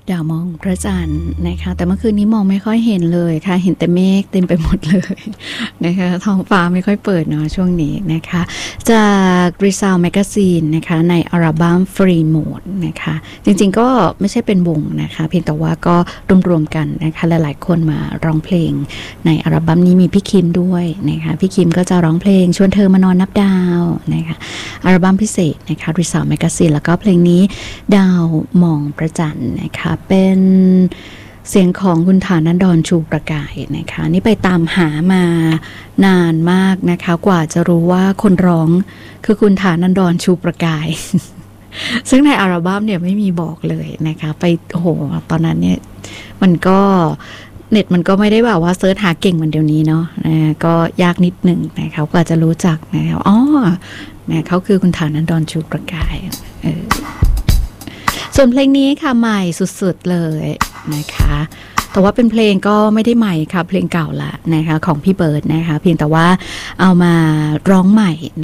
ดาวมองพระจันทร์นะคะแต่เมื่อคืนนี้มองไม่ค่อยเห็นเลยค่ะเห็นแต่เมฆเต็มไปหมดเลยนะคะท้องฟ้าไม่ค่อยเปิดเนาะช่วงนี้นะคะจาก Resound Magazine นะคะในอัลบั้ม Free Mode นะคะจริงๆก็ไม่ใช่เป็นวงนะคะเพียงแต่ว่าก็รวมๆกันนะคะหลายๆคนมาร้องเพลงในอัลบั้มนี้มีพี่คิมด้วยนะคะพี่คิมก็จะร้องเพลงชวนเธอมานอนนับดาวนะคะอัลบั้มพิเศษนะคะ Resound Magazine แล้วก็เพลงนี้ดาวมองพระจันทร์นะคะเป็นเสียงของคุณฐานันดรชูประกายนะคะนี่ไปตามหามานานมากนะคะกว่าจะรู้ว่าคนร้องคือคุณฐานันดรชูประกาย ซึ่งในอัลบั้มเนี่ยไม่มีบอกเลยนะคะไปโหตอนนั้นเนี่ยมันก็เน็ตมันก็ไม่ได้แบบว่าเซิร์ชหาเก่งเหมือนเดี๋ยวนี้เนาะก็ยากนิดหนึ่งนะคะกว่าจะรู้จักนะคะอ๋อเนี่ยเขาคือคุณฐานันดรชูประกายส่วนเพลงนี้ค่ะใหม่สุดๆเลยนะคะแต่ว่าเป็นเพลงก็ไม่ได้ใหม่ค่ะเพลงเก่าละนะคะของพี่เบิร์ดนะคะเพียงแต่ว่าเอามาร้องใหม่